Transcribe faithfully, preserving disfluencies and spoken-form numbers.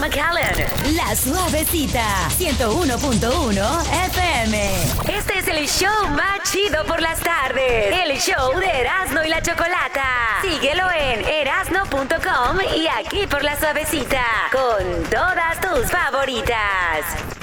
McAllen. La Suavecita, ciento uno punto uno F M. Este es el show más chido por las tardes. El show de Erasmo y la Chocolata. Síguelo en erasno punto com y aquí por La Suavecita. Con todas tus favoritas.